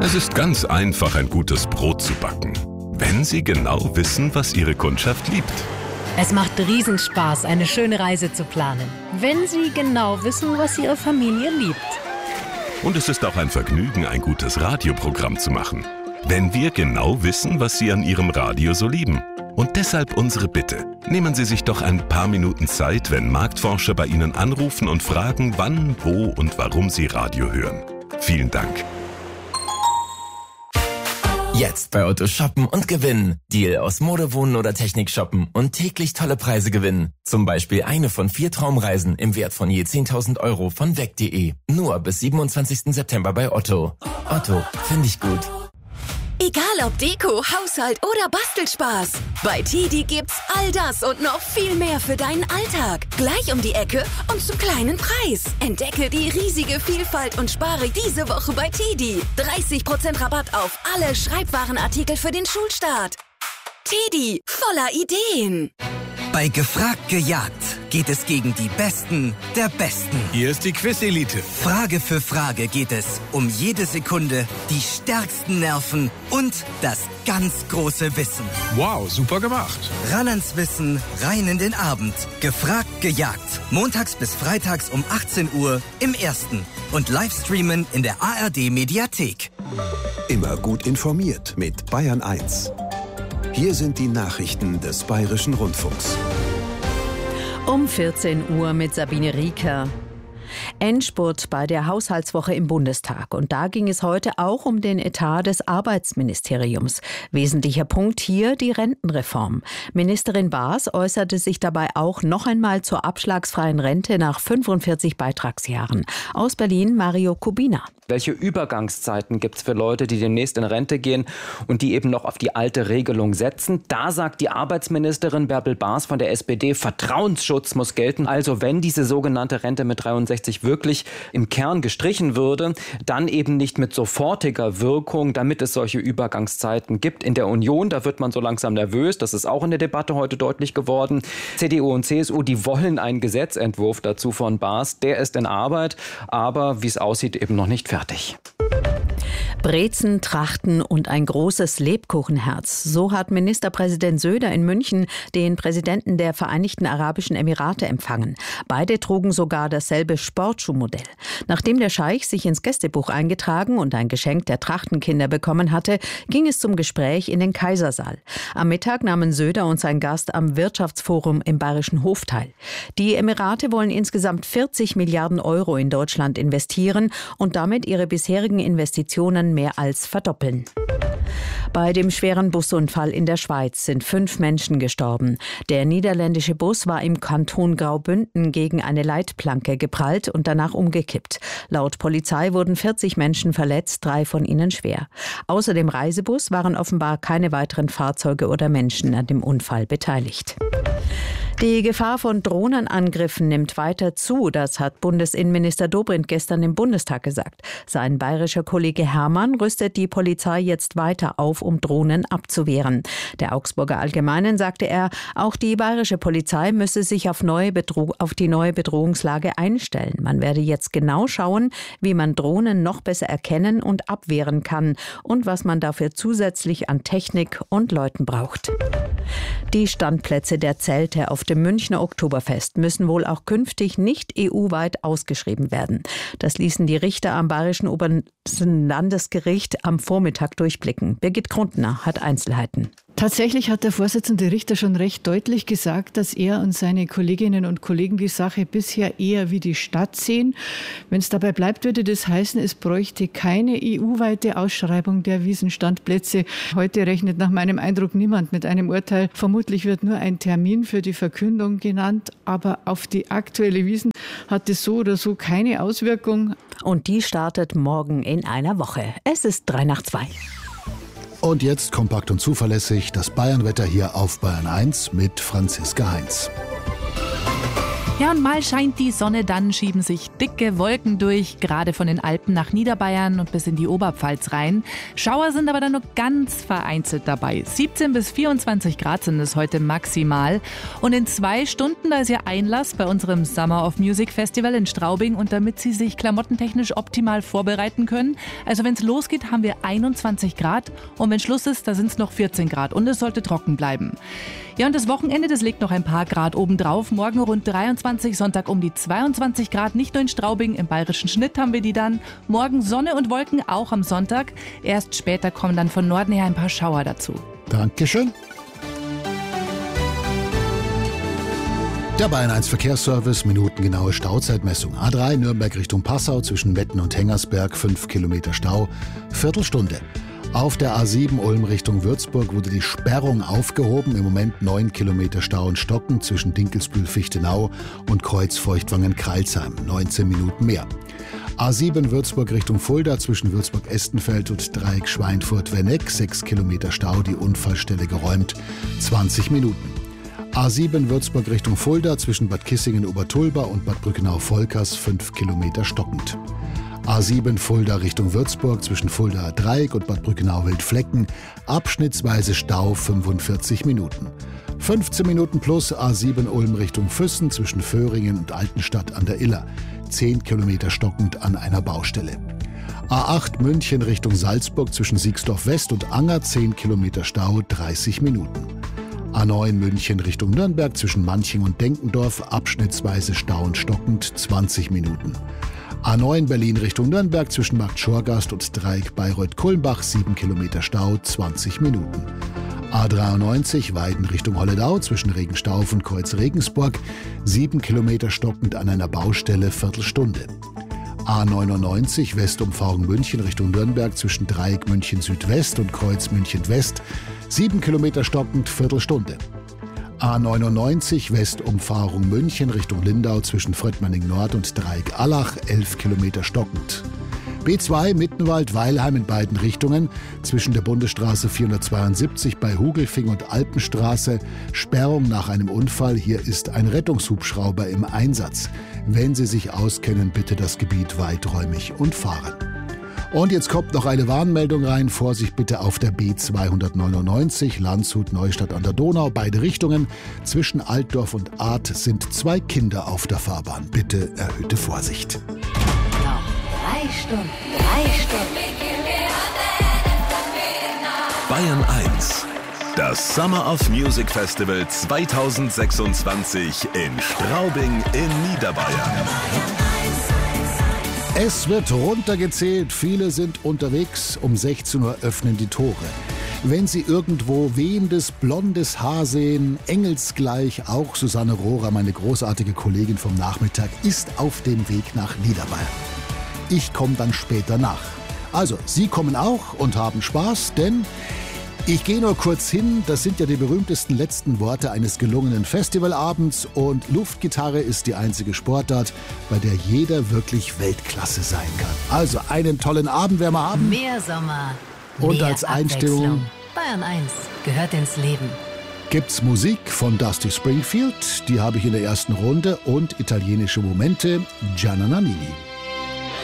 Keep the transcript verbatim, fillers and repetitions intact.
Es ist ganz einfach, ein gutes Brot zu backen, wenn Sie genau wissen, was Ihre Kundschaft liebt. Es macht Riesenspaß, eine schöne Reise zu planen, wenn Sie genau wissen, was Ihre Familie liebt. Und es ist auch ein Vergnügen, ein gutes Radioprogramm zu machen, wenn wir genau wissen, was Sie an Ihrem Radio so lieben. Und deshalb unsere Bitte. Nehmen Sie sich doch ein paar Minuten Zeit, wenn Marktforscher bei Ihnen anrufen und fragen, wann, wo und warum Sie Radio hören. Vielen Dank. Jetzt bei Otto shoppen und gewinnen. Deal aus Mode, Wohnen oder Technik shoppen und täglich tolle Preise gewinnen. Zum Beispiel eine von vier Traumreisen im Wert von je zehntausend Euro von weg punkt de. Nur bis siebenundzwanzigsten September bei Otto. Otto, finde ich gut. Egal ob Deko, Haushalt oder Bastelspaß. Bei Tidi gibt's all das und noch viel mehr für deinen Alltag. Gleich um die Ecke und zum kleinen Preis. Entdecke die riesige Vielfalt und spare diese Woche bei Tidi. dreißig Prozent Rabatt auf alle Schreibwarenartikel für den Schulstart. Tidi, voller Ideen. Bei Gefragt gejagt geht es gegen die Besten der Besten. Hier ist die Quiz-Elite. Frage für Frage geht es um jede Sekunde, die stärksten Nerven und das ganz große Wissen. Wow, super gemacht. Ran ans Wissen, rein in den Abend. Gefragt gejagt. Montags bis freitags um achtzehn Uhr im Ersten. Und Livestreamen in der A R D-Mediathek. Immer gut informiert mit Bayern eins. Hier sind die Nachrichten des Bayerischen Rundfunks. Um vierzehn Uhr mit Sabine Rieker. Endspurt bei der Haushaltswoche im Bundestag. Und da ging es heute auch um den Etat des Arbeitsministeriums. Wesentlicher Punkt hier die Rentenreform. Ministerin Baas äußerte sich dabei auch noch einmal zur abschlagsfreien Rente nach fünfundvierzig Beitragsjahren. Aus Berlin Mario Kubina. Welche Übergangszeiten gibt es für Leute, die demnächst in Rente gehen und die eben noch auf die alte Regelung setzen? Da sagt die Arbeitsministerin Bärbel Baas von der S P D, Vertrauensschutz muss gelten. Also wenn diese sogenannte Rente mit dreiundsechzig wirklich im Kern gestrichen würde, dann eben nicht mit sofortiger Wirkung, damit es solche Übergangszeiten gibt. In der Union, da wird man so langsam nervös. Das ist auch in der Debatte heute deutlich geworden. C D U und C S U, die wollen einen Gesetzentwurf dazu von Baas. Der ist in Arbeit, aber wie es aussieht, eben noch nicht fertig. Fertig. Brezen, Trachten und ein großes Lebkuchenherz. So hat Ministerpräsident Söder in München den Präsidenten der Vereinigten Arabischen Emirate empfangen. Beide trugen sogar dasselbe Sportschuhmodell. Nachdem der Scheich sich ins Gästebuch eingetragen und ein Geschenk der Trachtenkinder bekommen hatte, ging es zum Gespräch in den Kaisersaal. Am Mittag nahmen Söder und sein Gast am Wirtschaftsforum im Bayerischen Hof teil. Die Emirate wollen insgesamt vierzig Milliarden Euro in Deutschland investieren und damit ihre bisherigen Investitionen mehr als verdoppeln. Bei dem schweren Busunfall in der Schweiz sind fünf Menschen gestorben. Der niederländische Bus war im Kanton Graubünden gegen eine Leitplanke geprallt und danach umgekippt. Laut Polizei wurden vierzig Menschen verletzt, drei von ihnen schwer. Außer dem Reisebus waren offenbar keine weiteren Fahrzeuge oder Menschen an dem Unfall beteiligt. Die Gefahr von Drohnenangriffen nimmt weiter zu, das hat Bundesinnenminister Dobrindt gestern im Bundestag gesagt. Sein bayerischer Kollege Hermann rüstet die Polizei jetzt weiter auf, um Drohnen abzuwehren. Der Augsburger Allgemeinen sagte er, auch die bayerische Polizei müsse sich auf, neue Bedro- auf die neue Bedrohungslage einstellen. Man werde jetzt genau schauen, wie man Drohnen noch besser erkennen und abwehren kann und was man dafür zusätzlich an Technik und Leuten braucht. Die Standplätze der Zelte auf dem Münchner Oktoberfest müssen wohl auch künftig nicht E U-weit ausgeschrieben werden. Das ließen die Richter am Bayerischen Obersten Landesgericht am Vormittag durchblicken. Birgit Grundner hat Einzelheiten. Tatsächlich hat der Vorsitzende Richter schon recht deutlich gesagt, dass er und seine Kolleginnen und Kollegen die Sache bisher eher wie die Stadt sehen. Wenn es dabei bleibt, würde das heißen, es bräuchte keine E U-weite Ausschreibung der Wiesenstandplätze. Heute rechnet nach meinem Eindruck niemand mit einem Urteil. Vermutlich wird nur ein Termin für die Verkündung genannt, aber auf die aktuelle Wiesn hat es so oder so keine Auswirkung. Und die startet morgen in einer Woche. Es ist drei nach zwei. Und jetzt kompakt und zuverlässig das Bayernwetter hier auf Bayern eins mit Franziska Heinz. Ja, und mal scheint die Sonne, dann schieben sich dicke Wolken durch, gerade von den Alpen nach Niederbayern und bis in die Oberpfalz rein. Schauer sind aber dann nur ganz vereinzelt dabei. siebzehn bis vierundzwanzig Grad sind es heute maximal. Und in zwei Stunden, da ist ja Einlass bei unserem Summer of Music Festival in Straubing. Und damit Sie sich klamottentechnisch optimal vorbereiten können, also wenn es losgeht, haben wir einundzwanzig Grad. Und wenn Schluss ist, da sind es noch vierzehn Grad. Und es sollte trocken bleiben. Ja, und das Wochenende, das legt noch ein paar Grad obendrauf. Morgen rund dreiundzwanzig, Sonntag um die zweiundzwanzig Grad. Nicht nur in Straubing, im bayerischen Schnitt haben wir die dann. Morgen Sonne und Wolken, auch am Sonntag. Erst später kommen dann von Norden her ein paar Schauer dazu. Dankeschön. Der Bayern eins Verkehrsservice, minutengenaue Stauzeitmessung. A drei Nürnberg Richtung Passau zwischen Wetten und Hengersberg, fünf Kilometer Stau, Viertelstunde. Auf der A sieben Ulm Richtung Würzburg wurde die Sperrung aufgehoben. Im Moment neun Kilometer Stau und Stocken zwischen Dinkelsbühl-Fichtenau und Kreuz-Feuchtwangen-Kreilsheim. neunzehn Minuten mehr. A sieben Würzburg Richtung Fulda zwischen Würzburg-Estenfeld und Dreieck Schweinfurt-Wenneck. sechs Kilometer Stau, die Unfallstelle geräumt. zwanzig Minuten. A sieben Würzburg Richtung Fulda zwischen Bad Kissingen-Obertulba und Bad Brückenau-Volkers. fünf Kilometer stockend. A sieben Fulda Richtung Würzburg zwischen Fulda Dreieck und Bad Brückenau-Wildflecken. Abschnittsweise Stau fünfundvierzig Minuten. fünfzehn Minuten plus A sieben Ulm Richtung Füssen zwischen Föhringen und Altenstadt an der Iller. zehn Kilometer stockend an einer Baustelle. A acht München Richtung Salzburg zwischen Siegsdorf West und Anger. zehn Kilometer Stau, dreißig Minuten. A neun München Richtung Nürnberg zwischen Manching und Denkendorf. Abschnittsweise Stau und stockend, zwanzig Minuten. A neun Berlin Richtung Nürnberg zwischen Markt Schorgast und Dreieck Bayreuth-Kulmbach, sieben Kilometer Stau, zwanzig Minuten. A dreiundneunzig Weiden Richtung Holledau zwischen Regenstauf und Kreuz Regensburg, sieben Kilometer stockend an einer Baustelle, Viertelstunde. A neunundneunzig Westumfahrung München Richtung Nürnberg zwischen Dreieck München Südwest und Kreuz München West, sieben Kilometer stockend, Viertelstunde. A neunundneunzig Westumfahrung München Richtung Lindau zwischen Fröttmanning Nord und Dreieck Allach, elf Kilometer stockend. B zwei Mittenwald-Weilheim in beiden Richtungen zwischen der Bundesstraße vierhundertzweiundsiebzig bei Hugelfing und Alpenstraße. Sperrung nach einem Unfall. Hier ist ein Rettungshubschrauber im Einsatz. Wenn Sie sich auskennen, bitte das Gebiet weiträumig umfahren. Und jetzt kommt noch eine Warnmeldung rein. Vorsicht bitte auf der B zweihundertneunundneunzig Landshut-Neustadt an der Donau. Beide Richtungen. Zwischen Altdorf und Arth sind zwei Kinder auf der Fahrbahn. Bitte erhöhte Vorsicht. Noch drei Stunden. Drei Stunden. Bayern eins. Das Summer of Music Festival zweitausendsechsundzwanzig in Straubing in Niederbayern. Es wird runtergezählt, viele sind unterwegs. Um sechzehn Uhr öffnen die Tore. Wenn Sie irgendwo wehendes, blondes Haar sehen, engelsgleich, auch Susanne Rohrer, meine großartige Kollegin vom Nachmittag, ist auf dem Weg nach Niederbayern. Ich komme dann später nach. Also, Sie kommen auch und haben Spaß, denn ich gehe nur kurz hin, das sind ja die berühmtesten letzten Worte eines gelungenen Festivalabends und Luftgitarre ist die einzige Sportart, bei der jeder wirklich Weltklasse sein kann. Also einen tollen Abend werden wir haben. Mehr Sommer, und mehr als Einstimmung Bayern eins gehört ins Leben. Gibt's Musik von Dusty Springfield, die habe ich in der ersten Runde, und italienische Momente, Gianna Nannini.